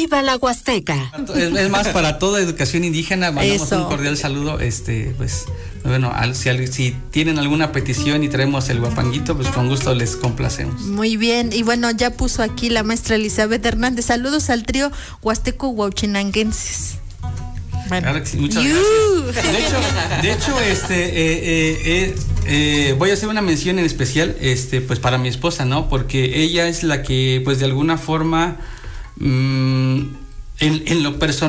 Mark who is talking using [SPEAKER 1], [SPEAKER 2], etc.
[SPEAKER 1] ¡Viva la Huasteca!
[SPEAKER 2] Es más, para toda educación indígena, mandamos un cordial saludo. Pues, bueno, si tienen alguna petición y traemos el guapanguito, pues con gusto les complacemos.
[SPEAKER 3] Muy bien, y bueno, ya puso aquí la maestra Elizabeth Hernández. Saludos al trío Huasteco Huauchinanguenses. Bueno.
[SPEAKER 2] Claro que sí, muchas gracias. De hecho, voy a hacer una mención en especial, pues para mi esposa, ¿no? Porque ella es la que, pues de alguna forma, en lo personal,